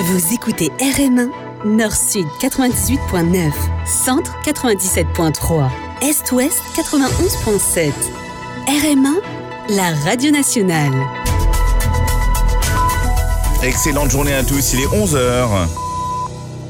Vous écoutez RM1, Nord-Sud 98.9, Centre 97.3, Est-Ouest 91.7. RM1, la radio nationale. Excellente journée à tous, il est 11h.